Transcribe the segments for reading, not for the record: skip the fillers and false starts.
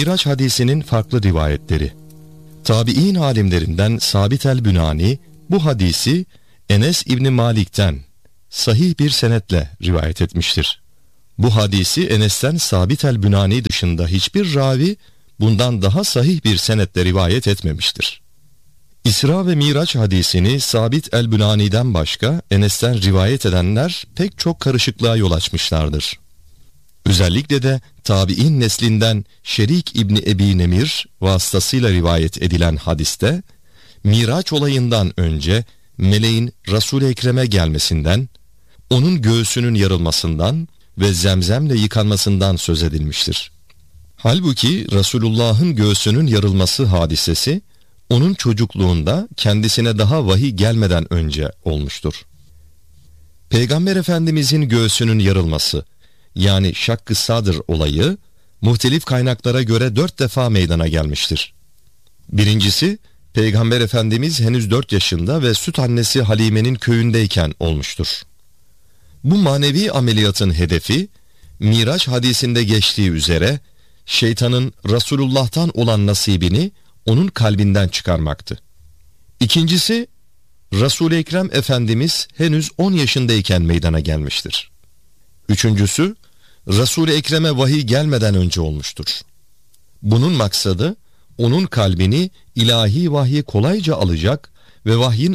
Miraç hadisinin farklı rivayetleri. Tabi'in alimlerinden Sabit el-Bünani bu hadisi Enes İbni Malik'ten sahih bir senetle rivayet etmiştir. Bu hadisi Enes'ten Sabit el-Bünani dışında hiçbir ravi bundan daha sahih bir senetle rivayet etmemiştir. İsra ve Miraç hadisini Sabit el-Bünani'den başka Enes'ten rivayet edenler pek çok karışıklığa yol açmışlardır. Özellikle de tabi'in neslinden Şerik İbni Ebi Nemir vasıtasıyla rivayet edilen hadiste, Miraç olayından önce meleğin Resul-i Ekrem'e gelmesinden, onun göğsünün yarılmasından ve zemzemle yıkanmasından söz edilmiştir. Halbuki Resulullah'ın göğsünün yarılması hadisesi, onun çocukluğunda kendisine daha vahiy gelmeden önce olmuştur. Peygamber Efendimizin göğsünün yarılması, yani şakkı sadır olayı, muhtelif kaynaklara göre 4 defa meydana gelmiştir. Birincisi, Peygamber Efendimiz henüz 4 yaşında ve süt annesi Halime'nin köyündeyken olmuştur. Bu manevi ameliyatın hedefi, Miraç hadisinde geçtiği üzere, şeytanın Resulullah'tan olan nasibini onun kalbinden çıkarmaktı. İkincisi, Resul-i Ekrem Efendimiz henüz 10 yaşındayken meydana gelmiştir. Üçüncüsü, Resul-i Ekrem'e vahiy gelmeden önce olmuştur. Bunun maksadı, onun kalbini ilahi vahyi kolayca alacak ve vahyin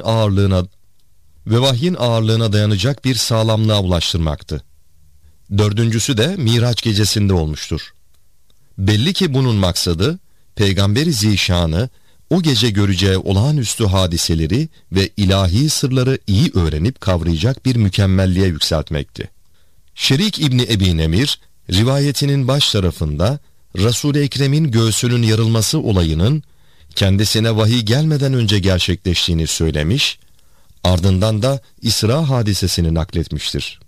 ağırlığına dayanacak bir sağlamlığa ulaştırmaktı. Dördüncüsü de Miraç gecesinde olmuştur. Belli ki bunun maksadı, Peygamber-i Zişan'ı o gece göreceği olağanüstü hadiseleri ve ilahi sırları iyi öğrenip kavrayacak bir mükemmelliğe yükseltmekti. Şerik İbni Ebi Nemir, rivayetinin baş tarafında Resul-i Ekrem'in göğsünün yarılması olayının kendisine vahiy gelmeden önce gerçekleştiğini söylemiş, ardından da İsra hadisesini nakletmiştir.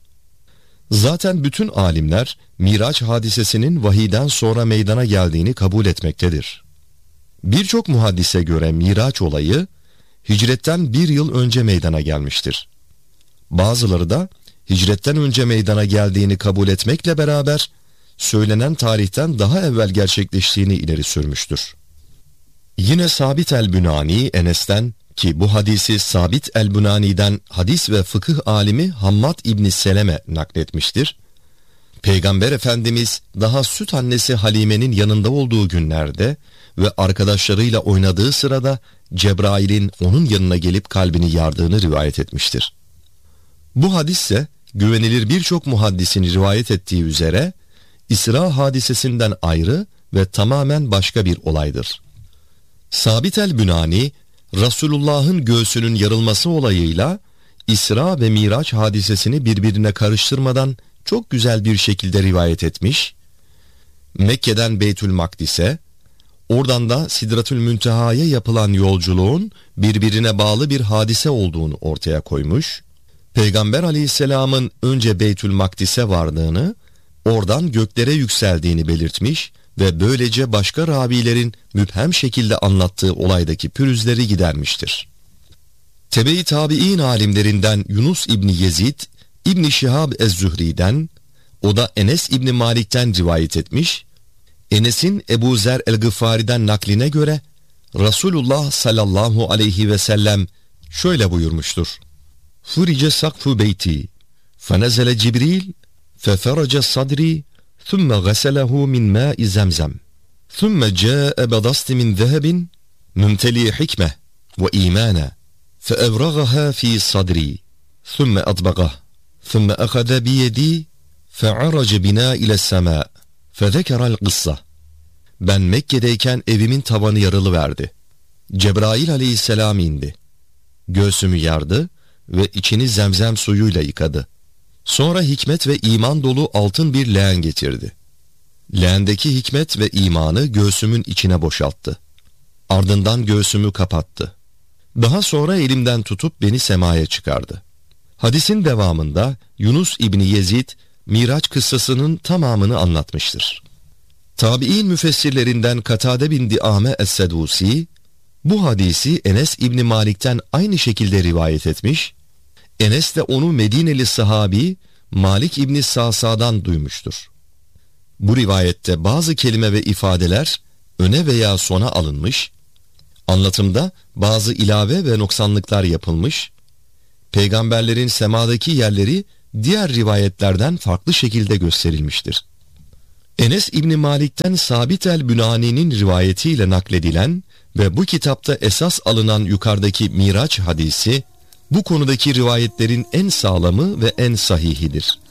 Zaten bütün alimler Miraç hadisesinin vahiyden sonra meydana geldiğini kabul etmektedir. Birçok muhaddise göre Miraç olayı hicretten 1 yıl önce meydana gelmiştir. Bazıları da hicretten önce meydana geldiğini kabul etmekle beraber söylenen tarihten daha evvel gerçekleştiğini ileri sürmüştür. Yine Sabit el-Bünani Enes'ten, ki bu hadisi Sabit el-Bünani'den hadis ve fıkıh alimi Hammad İbni Seleme nakletmiştir. Peygamber Efendimiz daha süt annesi Halime'nin yanında olduğu günlerde ve arkadaşlarıyla oynadığı sırada Cebrail'in onun yanına gelip kalbini yardığını rivayet etmiştir. Bu hadis ise güvenilir birçok muhaddisin rivayet ettiği üzere İsra hadisesinden ayrı ve tamamen başka bir olaydır. Sabit el-Bünani, Resulullah'ın göğsünün yarılması olayıyla İsra ve Miraç hadisesini birbirine karıştırmadan çok güzel bir şekilde rivayet etmiş, Mekke'den Beytül Makdis'e, oradan da Sidratül Münteha'ya yapılan yolculuğun birbirine bağlı bir hadise olduğunu ortaya koymuş, Peygamber Aleyhisselam'ın önce Beytül Makdis'e vardığını, oradan göklere yükseldiğini belirtmiş ve böylece başka ravilerin müphem şekilde anlattığı olaydaki pürüzleri gidermiştir. Tebe-i tabi'in alimlerinden Yunus İbni Yezid, İbni Şihab ez-Zühri'den, o da Enes İbni Malik'ten rivayet etmiş, Enes'in Ebu Zer el-Gıfari'den nakline göre, Resulullah sallallahu aleyhi ve sellem şöyle buyurmuştur: Furice sakfu beyti, fenezele Cibril, feferace sadri, ثم غسله من ماء زمزم ثم جاء بدست من ذهب ممتلئ حكمة وإيمانا فأبرغها في صدري ثم أطبقه ثم أخذ بيدي فعرج بنا إلى السماء فذكر القصة. Ben Mekke'deyken evimin tavanı yarılıverdi. Cebrail aleyhisselam indi. Göğsümü yardı ve içini zemzem suyuyla yıkadı. Sonra hikmet ve iman dolu altın bir leğen getirdi. Leğendeki hikmet ve imanı göğsümün içine boşalttı. Ardından göğsümü kapattı. Daha sonra elimden tutup beni semaya çıkardı. Hadisin devamında Yunus İbni Yezid, Miraç kıssasının tamamını anlatmıştır. Tabi'in müfessirlerinden Katade bin Diame es-Sedusi, bu hadisi Enes İbni Malik'ten aynı şekilde rivayet etmiş, Enes de onu Medineli sahabi Malik İbni Sa'sa'dan duymuştur. Bu rivayette bazı kelime ve ifadeler öne veya sona alınmış, anlatımda bazı ilave ve noksanlıklar yapılmış, peygamberlerin semadaki yerleri diğer rivayetlerden farklı şekilde gösterilmiştir. Enes İbni Malik'ten Sabit el-Bünani'nin rivayetiyle nakledilen ve bu kitapta esas alınan yukarıdaki Miraç hadisi, bu konudaki rivayetlerin en sağlamı ve en sahihidir.